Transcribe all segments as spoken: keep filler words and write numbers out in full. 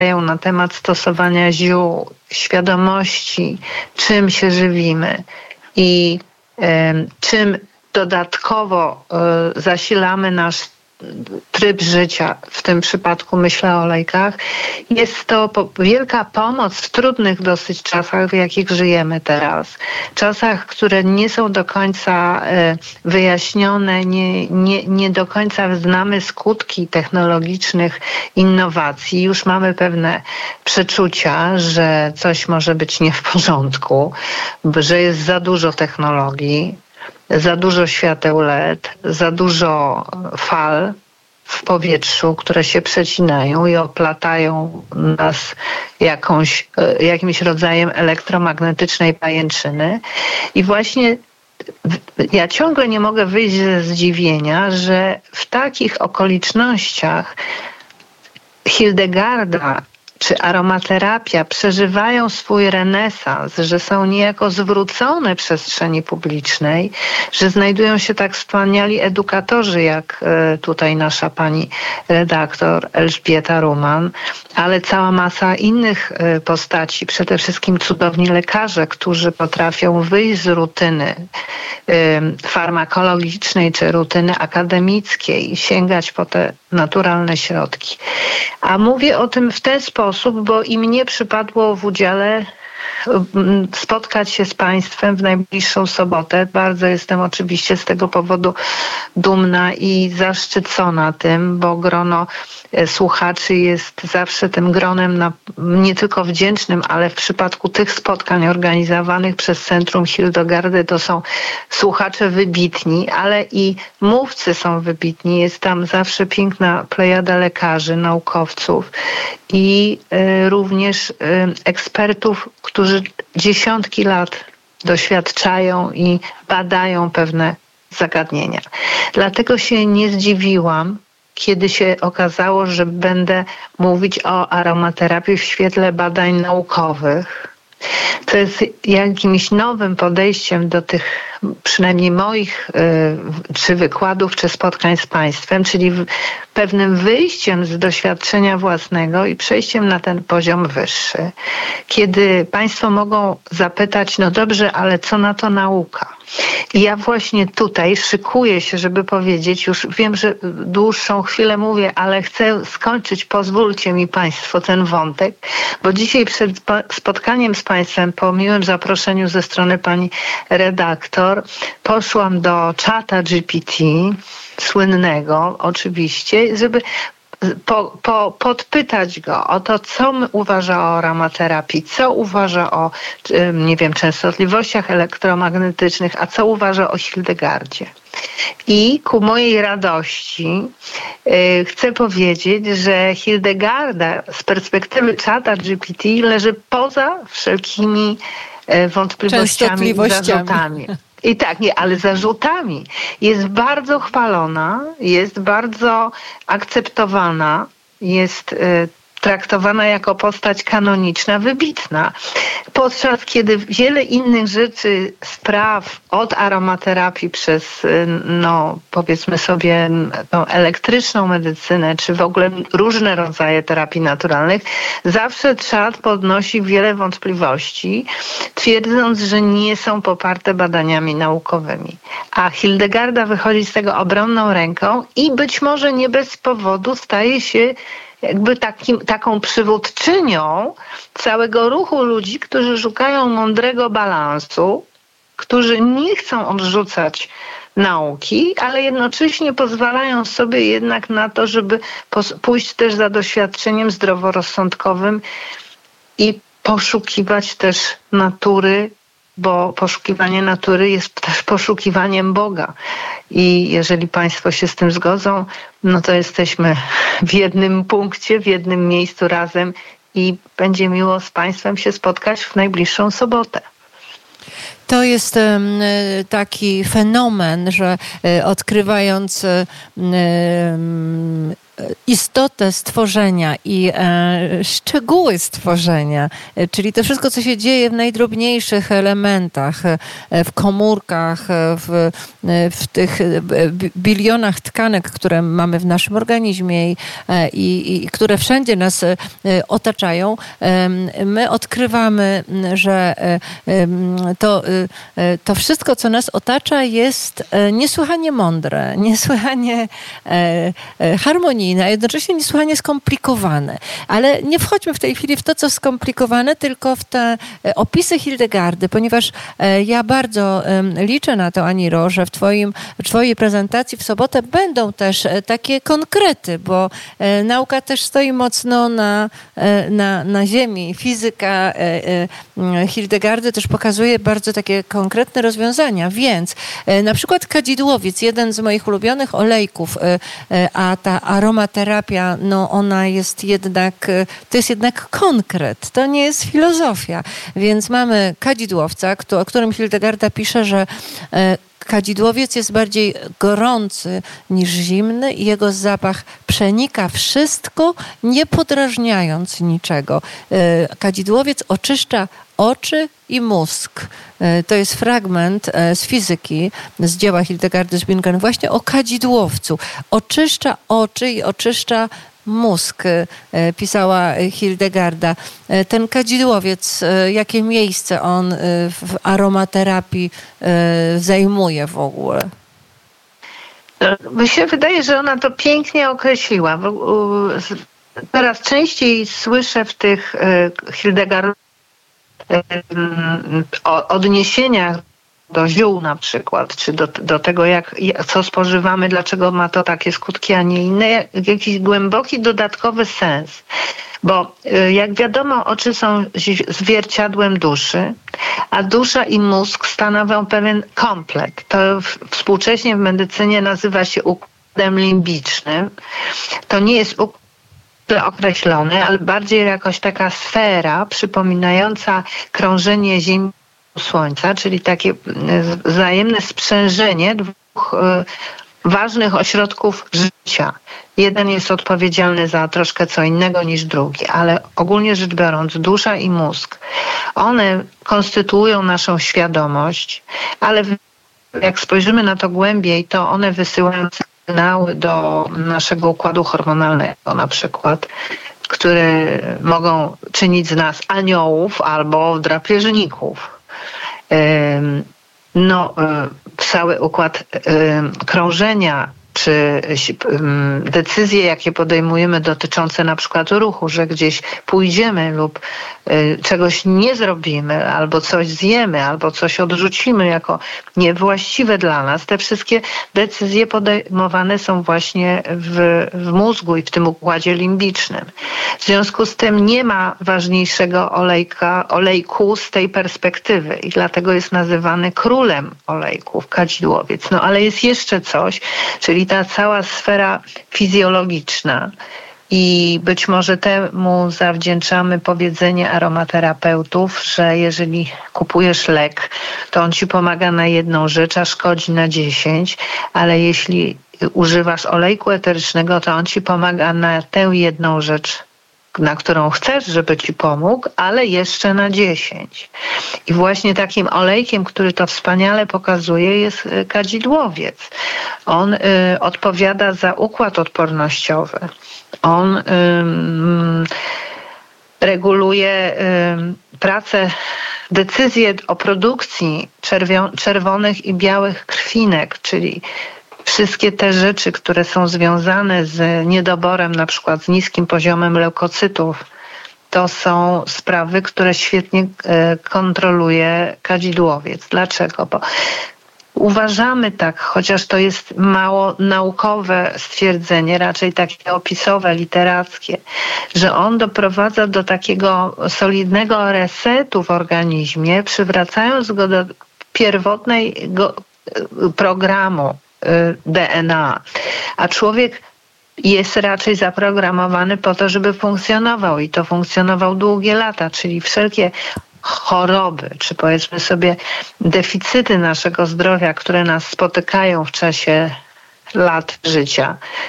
na temat stosowania ziół, świadomości, czym się żywimy i y, czym dodatkowo y, zasilamy nasz tryb życia, w tym przypadku myślę o olejkach, jest to wielka pomoc w trudnych dosyć czasach, w jakich żyjemy teraz. Czasach, które nie są do końca wyjaśnione, nie, nie, nie do końca znamy skutki technologicznych innowacji. Już mamy pewne przeczucia, że coś może być nie w porządku, że jest za dużo technologii, za dużo świateł L E D, za dużo fal w powietrzu, które się przecinają i oplatają nas jakąś, jakimś rodzajem elektromagnetycznej pajęczyny. I właśnie ja ciągle nie mogę wyjść ze zdziwienia, że w takich okolicznościach Hildegarda czy aromaterapia przeżywają swój renesans, że są niejako zwrócone przestrzeni publicznej, że znajdują się tak wspaniali edukatorzy, jak tutaj nasza pani redaktor Elżbieta Ruman, ale cała masa innych postaci, przede wszystkim cudowni lekarze, którzy potrafią wyjść z rutyny farmakologicznej czy rutyny akademickiej i sięgać po te naturalne środki. A mówię o tym w ten sposób, bo i mnie przypadło w udziale spotkać się z Państwem w najbliższą sobotę. Bardzo jestem oczywiście z tego powodu dumna i zaszczycona tym, bo grono słuchaczy jest zawsze tym gronem na, nie tylko wdzięcznym, ale w przypadku tych spotkań organizowanych przez Centrum Hildegardy to są słuchacze wybitni, ale i mówcy są wybitni. Jest tam zawsze piękna plejada lekarzy, naukowców i y, również y, ekspertów, którzy dziesiątki lat doświadczają i badają pewne zagadnienia. Dlatego się nie zdziwiłam, kiedy się okazało, że będę mówić o aromaterapii w świetle badań naukowych. To jest jakimś nowym podejściem do tych, przynajmniej moich y, czy wykładów, czy spotkań z Państwem, czyli pewnym wyjściem z doświadczenia własnego i przejściem na ten poziom wyższy. Kiedy Państwo mogą zapytać, no dobrze, ale co na to nauka? I ja właśnie tutaj szykuję się, żeby powiedzieć, już wiem, że dłuższą chwilę mówię, ale chcę skończyć, pozwólcie mi Państwo ten wątek, bo dzisiaj przed spotkaniem z Państwem, po miłym zaproszeniu ze strony pani redaktor, poszłam do czata G P T, słynnego oczywiście, żeby Po, po, podpytać go o to, co uważa o aromaterapii, co uważa o, nie wiem, częstotliwościach elektromagnetycznych, a co uważa o Hildegardzie. I ku mojej radości yy, chcę powiedzieć, że Hildegarda z perspektywy czata G P T leży poza wszelkimi yy, wątpliwościami i zarzutami. I tak, nie, ale zarzutami. Jest bardzo chwalona, jest bardzo akceptowana, jest y, traktowana jako postać kanoniczna, wybitna. Podczas kiedy wiele innych rzeczy, spraw od aromaterapii przez, no powiedzmy sobie, tą elektryczną medycynę, czy w ogóle różne rodzaje terapii naturalnych, zawsze czat podnosi wiele wątpliwości, twierdząc, że nie są poparte badaniami naukowymi. A Hildegarda wychodzi z tego obronną ręką i być może nie bez powodu staje się jakby takim, taką przywódczynią całego ruchu ludzi, którzy szukają mądrego balansu, którzy nie chcą odrzucać nauki, ale jednocześnie pozwalają sobie jednak na to, żeby pójść też za doświadczeniem zdroworozsądkowym i poszukiwać też natury, bo poszukiwanie natury jest też poszukiwaniem Boga. I jeżeli Państwo się z tym zgodzą, no to jesteśmy w jednym punkcie, w jednym miejscu razem i będzie miło z Państwem się spotkać w najbliższą sobotę. To jest taki fenomen, że odkrywając istotę stworzenia i e, szczegóły stworzenia, e, czyli to wszystko, co się dzieje w najdrobniejszych elementach, e, w komórkach, e, w, e, w tych e, bilionach tkanek, które mamy w naszym organizmie i, e, i, i które wszędzie nas e, otaczają, e, my odkrywamy, że e, e, to, e, to wszystko, co nas otacza, jest e, niesłychanie mądre, niesłychanie e, e, harmonijne, a jednocześnie niesłychanie skomplikowane. Ale nie wchodźmy w tej chwili w to, co skomplikowane, tylko w te opisy Hildegardy, ponieważ ja bardzo liczę na to, Aniro, że w, twoim, w twojej prezentacji w sobotę będą też takie konkrety, bo nauka też stoi mocno na, na, na ziemi. Fizyka Hildegardy też pokazuje bardzo takie konkretne rozwiązania, więc na przykład kadzidłowiec, jeden z moich ulubionych olejków, a ta aromaterapia, no ona jest jednak, to jest jednak konkret, to nie jest filozofia. Więc mamy kadzidłowca, o którym Hildegarda pisze, że kadzidłowiec jest bardziej gorący niż zimny i jego zapach przenika wszystko, nie podrażniając niczego. Kadzidłowiec oczyszcza oczy i mózg. To jest fragment z fizyki, z dzieła Hildegardy z Bingen właśnie o kadzidłowcu. Oczyszcza oczy i oczyszcza mózg, pisała Hildegarda. Ten kadzidłowiec, jakie miejsce on w aromaterapii zajmuje w ogóle? Mi się wydaje, że ona to pięknie określiła. Coraz częściej słyszę w tych Hildegard odniesieniach do ziół na przykład, czy do, do tego, jak, co spożywamy, dlaczego ma to takie skutki, a nie inne, jakiś głęboki, dodatkowy sens. Bo jak wiadomo, oczy są zwierciadłem duszy, a dusza i mózg stanowią pewien komplet. To współcześnie w medycynie nazywa się układem limbicznym. To nie jest układ określony, ale bardziej jakoś taka sfera przypominająca krążenie Ziemi Słońca, czyli takie wzajemne sprzężenie dwóch ważnych ośrodków życia. Jeden jest odpowiedzialny za troszkę co innego niż drugi, ale ogólnie rzecz biorąc dusza i mózg, one konstytuują naszą świadomość, ale jak spojrzymy na to głębiej, to one wysyłają sygnały do naszego układu hormonalnego na przykład, które mogą czynić z nas aniołów albo drapieżników. No, cały układ krążenia czy decyzje, jakie podejmujemy dotyczące na przykład ruchu, że gdzieś pójdziemy lub czegoś nie zrobimy, albo coś zjemy, albo coś odrzucimy jako niewłaściwe dla nas, te wszystkie decyzje podejmowane są właśnie w, w mózgu i w tym układzie limbicznym. W związku z tym nie ma ważniejszego olejka, olejku z tej perspektywy i dlatego jest nazywany królem olejków, kadzidłowiec. No ale jest jeszcze coś, czyli ta cała sfera fizjologiczna i być może temu zawdzięczamy powiedzenie aromaterapeutów, że jeżeli kupujesz lek, to on ci pomaga na jedną rzecz, a szkodzi na dziesięć, ale jeśli używasz olejku eterycznego, to on ci pomaga na tę jedną rzecz, na którą chcesz, żeby ci pomógł, ale jeszcze na dziesięć. I właśnie takim olejkiem, który to wspaniale pokazuje, jest kadzidłowiec. On y, odpowiada za układ odpornościowy. On y, y, reguluje y, pracę, decyzje o produkcji czerwio- czerwonych i białych krwinek, czyli wszystkie te rzeczy, które są związane z niedoborem, na przykład z niskim poziomem leukocytów, to są sprawy, które świetnie kontroluje kadzidłowiec. Dlaczego? Bo uważamy tak, chociaż to jest mało naukowe stwierdzenie, raczej takie opisowe, literackie, że on doprowadza do takiego solidnego resetu w organizmie, przywracając go do pierwotnego programu D N A. A człowiek jest raczej zaprogramowany po to, żeby funkcjonował i to funkcjonował długie lata, czyli wszelkie choroby, czy powiedzmy sobie deficyty naszego zdrowia, które nas spotykają w czasie lat życia,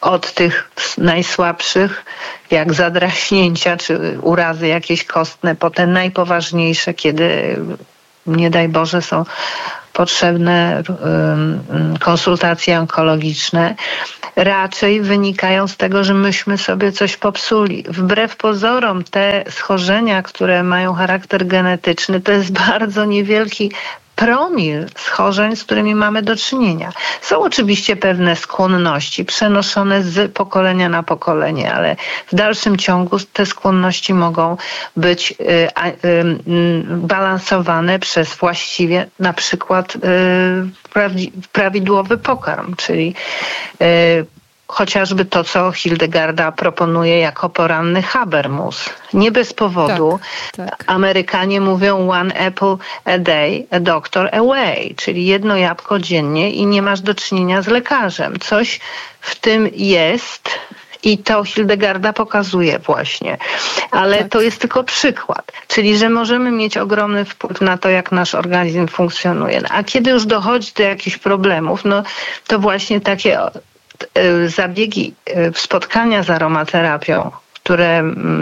od tych najsłabszych, jak zadraśnięcia czy urazy jakieś kostne, po te najpoważniejsze, kiedy nie daj Boże są potrzebne konsultacje onkologiczne, raczej wynikają z tego, że myśmy sobie coś popsuli. Wbrew pozorom te schorzenia, które mają charakter genetyczny, to jest bardzo niewielki promil schorzeń, z którymi mamy do czynienia. Są oczywiście pewne skłonności przenoszone z pokolenia na pokolenie, ale w dalszym ciągu te skłonności mogą być y, y, y, balansowane przez właściwie na przykład y, prawi, prawidłowy pokarm, czyli y, chociażby to, co Hildegarda proponuje jako poranny Habermus. Nie bez powodu tak, tak. Amerykanie mówią one apple a day, a doctor away, czyli jedno jabłko dziennie i nie masz do czynienia z lekarzem. Coś w tym jest i to Hildegarda pokazuje właśnie. Ale tak. to jest tylko przykład. Czyli, że możemy mieć ogromny wpływ na to, jak nasz organizm funkcjonuje. A kiedy już dochodzi do jakichś problemów, no to właśnie takie zabiegi, spotkania z aromaterapią, które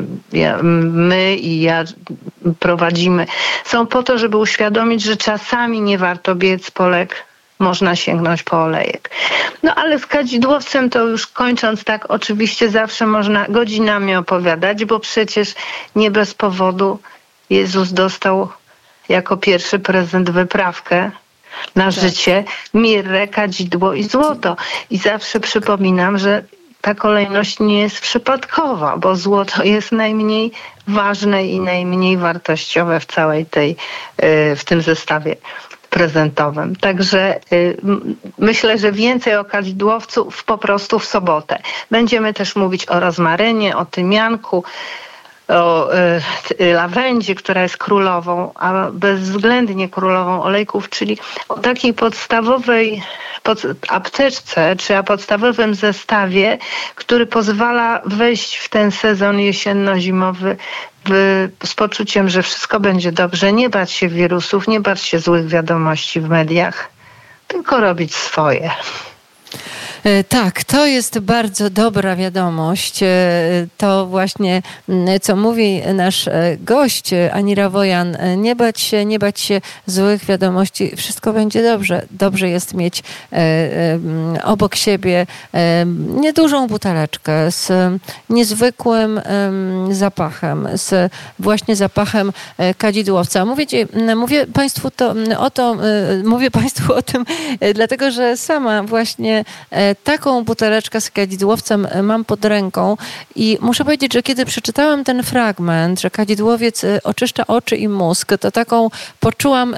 my i ja prowadzimy, są po to, żeby uświadomić, że czasami nie warto biec po lek, można sięgnąć po olejek. No ale z kadzidłowcem to już kończąc tak, oczywiście zawsze można godzinami opowiadać, bo przecież nie bez powodu Jezus dostał jako pierwszy prezent wyprawkę na tak. życie, mirrę, kadzidło i złoto. I zawsze przypominam, że ta kolejność nie jest przypadkowa, bo złoto jest najmniej ważne i najmniej wartościowe w całej tej, w tym zestawie prezentowym. Także y, myślę, że więcej o kadzidłowcu po prostu w sobotę. Będziemy też mówić o rozmarynie, o tymianku, o y, lawendzie, która jest królową, a bezwzględnie królową olejków, czyli o takiej podstawowej pod, apteczce, czy o podstawowym zestawie, który pozwala wejść w ten sezon jesienno-zimowy w, z poczuciem, że wszystko będzie dobrze, nie bać się wirusów, nie bać się złych wiadomości w mediach, tylko robić swoje. Tak, to jest bardzo dobra wiadomość. To właśnie, co mówi nasz gość, Anira Wojan, nie bać się, nie bać się złych wiadomości, wszystko będzie dobrze. Dobrze jest mieć obok siebie niedużą buteleczkę z niezwykłym zapachem, z właśnie zapachem kadzidłowca. Mówię, ci, mówię Państwu to, o to, mówię Państwu o tym, dlatego że sama właśnie taką buteleczkę z kadzidłowcem mam pod ręką i muszę powiedzieć, że kiedy przeczytałam ten fragment, że kadzidłowiec oczyszcza oczy i mózg, to taką poczułam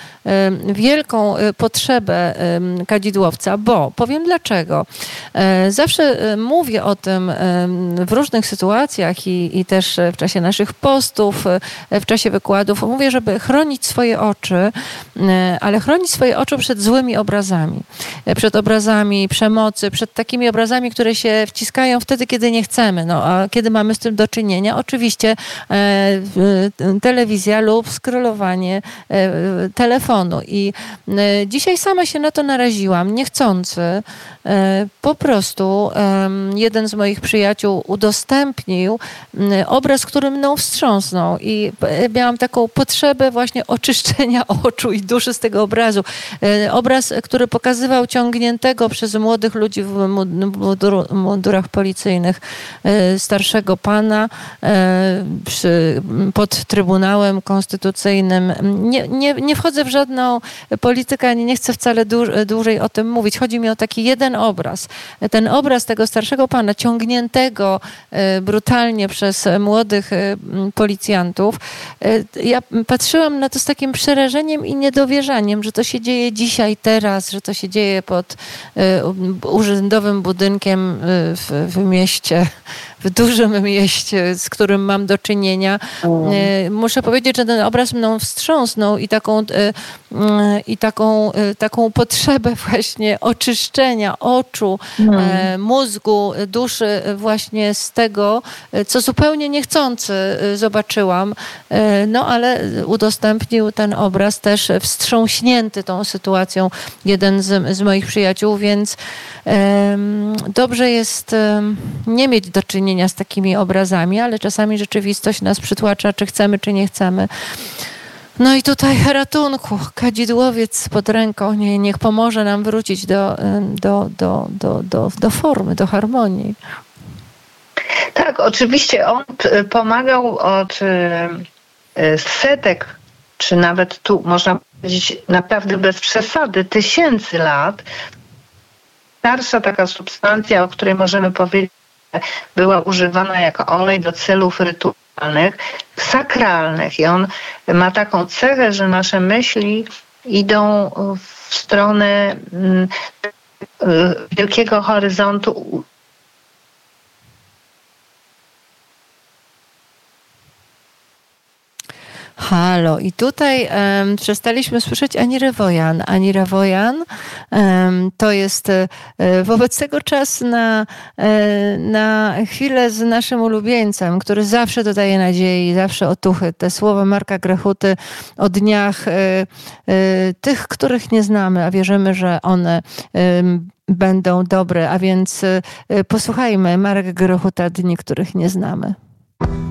wielką potrzebę kadzidłowca, bo powiem dlaczego. Zawsze mówię o tym w różnych sytuacjach i, i też w czasie naszych postów, w czasie wykładów. Mówię, żeby chronić swoje oczy, ale chronić swoje oczy przed złymi obrazami. Przed obrazami przemocy, przed takimi obrazami, które się wciskają wtedy, kiedy nie chcemy. No, a kiedy mamy z tym do czynienia? Oczywiście e, telewizja lub scrollowanie e, telefonu. I e, dzisiaj sama się na to naraziłam, niechcący. E, po prostu e, jeden z moich przyjaciół udostępnił e, obraz, który mną wstrząsnął i e, miałam taką potrzebę właśnie oczyszczenia oczu i duszy z tego obrazu. E, obraz, który pokazywał ciągniętego przez młodych ludzi w mundurach policyjnych starszego pana przy, pod Trybunałem Konstytucyjnym. Nie, nie, nie wchodzę w żadną politykę, ani nie chcę wcale dłużej o tym mówić. Chodzi mi o taki jeden obraz. Ten obraz tego starszego pana ciągniętego brutalnie przez młodych policjantów. Ja patrzyłam na to z takim przerażeniem i niedowierzaniem, że to się dzieje dzisiaj, teraz, że to się dzieje pod urzędowym budynkiem w, w mieście, w dużym mieście, z którym mam do czynienia. Mm. Muszę powiedzieć, że ten obraz mną wstrząsnął i taką, i taką, taką potrzebę właśnie oczyszczenia oczu, mm. mózgu, duszy właśnie z tego, co zupełnie niechcący zobaczyłam. No ale udostępnił ten obraz też wstrząśnięty tą sytuacją jeden z, z moich przyjaciół, więc um, dobrze jest um, nie mieć do czynienia z takimi obrazami, ale czasami rzeczywistość nas przytłacza, czy chcemy, czy nie chcemy. No i tutaj ratunku, kadzidłowiec pod ręką, nie, niech pomoże nam wrócić do, do, do, do, do, do formy, do harmonii. Tak, oczywiście on pomagał od setek, czy nawet tu można powiedzieć naprawdę bez przesady, tysięcy lat. Starsza taka substancja, o której możemy powiedzieć, była używana jako olej do celów rytualnych, sakralnych. I on ma taką cechę, że nasze myśli idą w stronę wielkiego horyzontu. Halo. I tutaj um, przestaliśmy słyszeć Ani Rewojan. Ani Rewojan um, to jest um, wobec tego czas na, um, na chwilę z naszym ulubieńcem, który zawsze dodaje nadziei, zawsze otuchy. Te słowa Marka Grechuty o dniach um, um, tych, których nie znamy, a wierzymy, że one um, będą dobre. A więc um, posłuchajmy Marek Grechuta, Dni, których nie znamy.